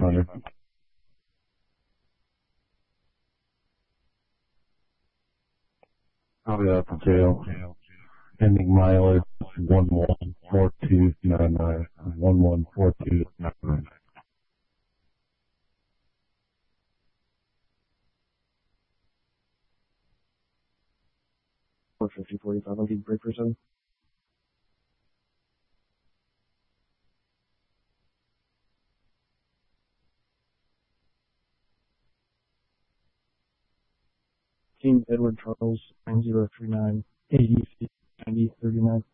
500. I'll be out to jail. Ending mileage 114299. 114299. 450, 45 on break for 7. King Edward Charles 9039 80 90 39.